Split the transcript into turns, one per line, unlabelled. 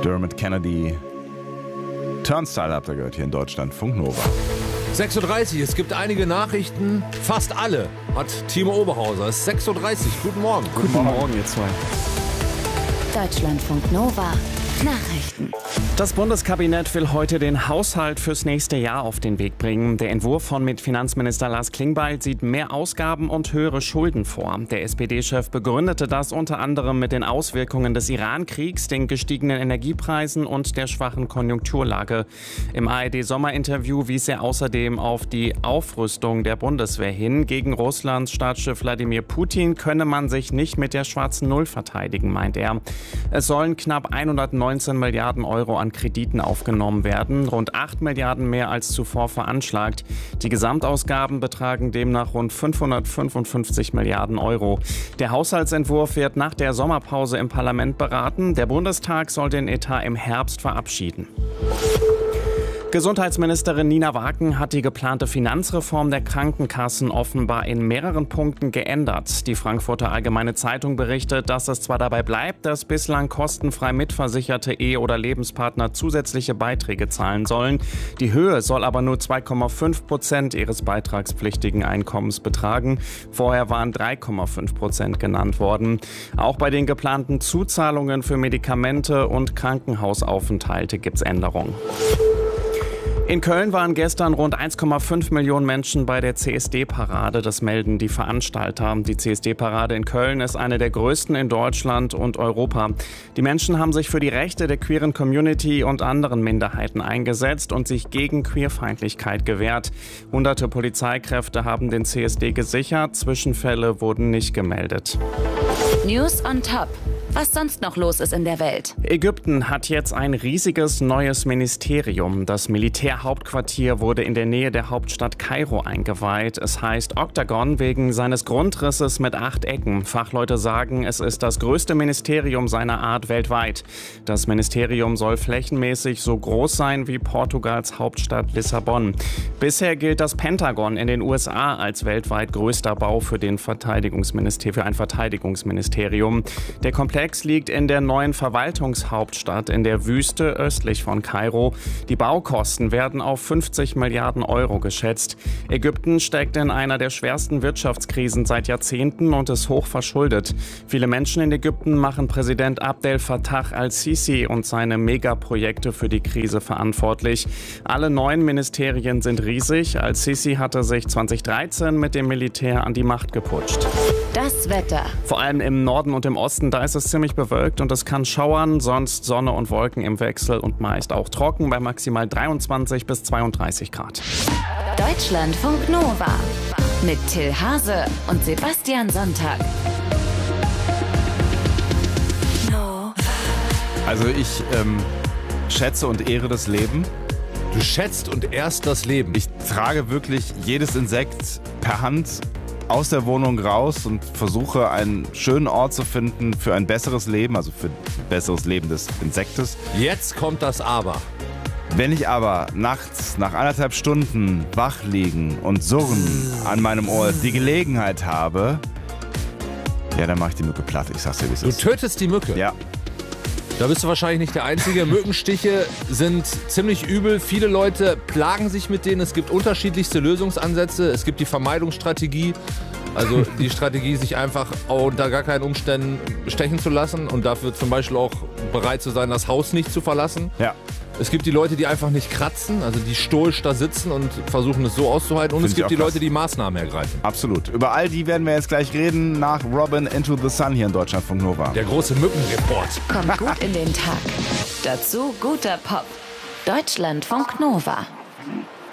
Dermot Kennedy. Turnstile habt ihr gehört hier in Deutschland. Funk Nova.
6.30 Uhr, es gibt einige Nachrichten, fast alle hat Timo Oberhauser. Es ist 6.30 Uhr, guten Morgen.
Guten Morgen, ihr zwei.
Deutschlandfunk Nova. Nachrichten.
Das Bundeskabinett will heute den Haushalt fürs nächste Jahr auf den Weg bringen. Der Entwurf von Finanzminister Lars Klingbeil sieht mehr Ausgaben und höhere Schulden vor. Der SPD-Chef begründete das unter anderem mit den Auswirkungen des Iran-Kriegs, den gestiegenen Energiepreisen und der schwachen Konjunkturlage. Im ARD-Sommerinterview wies er außerdem auf die Aufrüstung der Bundeswehr hin. Gegen Russlands Staatschef Wladimir Putin könne man sich nicht mit der schwarzen Null verteidigen, meint er. Es sollen knapp 119 Milliarden Euro an Krediten aufgenommen werden, rund 8 Milliarden mehr als zuvor veranschlagt. Die Gesamtausgaben betragen demnach rund 555 Milliarden Euro. Der Haushaltsentwurf wird nach der Sommerpause im Parlament beraten. Der Bundestag soll den Etat im Herbst verabschieden. Gesundheitsministerin Nina Wagen hat die geplante Finanzreform der Krankenkassen offenbar in mehreren Punkten geändert. Die Frankfurter Allgemeine Zeitung berichtet, dass es zwar dabei bleibt, dass bislang kostenfrei mitversicherte Ehe- oder Lebenspartner zusätzliche Beiträge zahlen sollen. Die Höhe soll aber nur 2,5% ihres beitragspflichtigen Einkommens betragen. Vorher waren 3,5% genannt worden. Auch bei den geplanten Zuzahlungen für Medikamente und Krankenhausaufenthalte gibt es Änderungen. In Köln waren gestern rund 1,5 Millionen Menschen bei der CSD-Parade. Das melden die Veranstalter. Die CSD-Parade in Köln ist eine der größten in Deutschland und Europa. Die Menschen haben sich für die Rechte der queeren Community und anderen Minderheiten eingesetzt und sich gegen Queerfeindlichkeit gewehrt. Hunderte Polizeikräfte haben den CSD gesichert. Zwischenfälle wurden nicht gemeldet.
News on Top. Was sonst noch los ist in der Welt.
Ägypten hat jetzt ein riesiges neues Ministerium. Das Militärhauptquartier wurde in der Nähe der Hauptstadt Kairo eingeweiht. Es heißt Octagon wegen seines Grundrisses mit 8 Ecken. Fachleute sagen, es ist das größte Ministerium seiner Art weltweit. Das Ministerium soll flächenmäßig so groß sein wie Portugals Hauptstadt Lissabon. Bisher gilt das Pentagon in den USA als weltweit größter Bau für ein Verteidigungsministerium. Der Komplex liegt in der neuen Verwaltungshauptstadt in der Wüste östlich von Kairo. Die Baukosten werden auf 50 Milliarden Euro geschätzt. Ägypten steckt in einer der schwersten Wirtschaftskrisen seit Jahrzehnten und ist hoch verschuldet. Viele Menschen in Ägypten machen Präsident Abdel Fattah al-Sisi und seine Megaprojekte für die Krise verantwortlich. Alle 9 Ministerien sind riesig. Al-Sisi hatte sich 2013 mit dem Militär an die Macht geputscht.
Das Wetter.
Vor allem im Norden und im Osten, da ist es ziemlich bewölkt und es kann schauern, sonst Sonne und Wolken im Wechsel und meist auch trocken bei maximal 23 bis 32 Grad.
Deutschlandfunk Nova mit Till Hase und Sebastian Sonntag.
Also ich schätze und ehre das Leben.
Du schätzt und ehrst das Leben.
Ich trage wirklich jedes Insekt per Hand aus der Wohnung raus und versuche einen schönen Ort zu finden für ein besseres Leben, also für ein besseres Leben des Insektes.
Jetzt kommt das Aber.
Wenn ich aber nachts nach 1,5 Stunden wach liegen und surren an meinem Ohr die Gelegenheit habe, ja, dann mache ich die Mücke platt. Ich sag's dir, wie es ist.
Du tötest die Mücke?
Ja.
Da bist du wahrscheinlich nicht der Einzige. Mückenstiche sind ziemlich übel. Viele Leute plagen sich mit denen. Es gibt unterschiedlichste Lösungsansätze. Es gibt die Vermeidungsstrategie. Also die Strategie, sich einfach unter gar keinen Umständen stechen zu lassen und dafür zum Beispiel auch bereit zu sein, das Haus nicht zu verlassen.
Ja.
Es gibt die Leute, die einfach nicht kratzen, also die stoisch da sitzen und versuchen es so auszuhalten. Und es gibt die Leute, die Maßnahmen ergreifen.
Absolut. Über all die werden wir jetzt gleich reden nach Robin Into the Sun hier in Deutschlandfunk Nova.
Der große Mückenreport.
Kommt gut in den Tag. Dazu guter Pop. Deutschlandfunk Nova.